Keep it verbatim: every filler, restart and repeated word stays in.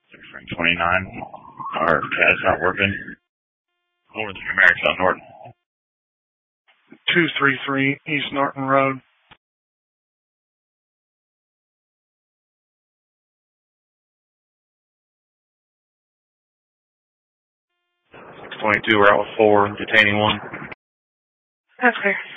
six twenty-nine. Our C A D's not working. Northern America, Norton. two three three East Norton Road. six twenty-two, we're out with four, detaining one. That's fair.